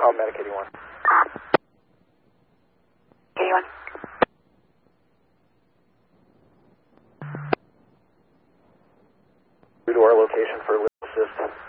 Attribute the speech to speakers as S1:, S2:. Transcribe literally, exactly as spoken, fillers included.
S1: call Medic eighty-one.
S2: eighty-one.
S1: Due to our location for lift assist.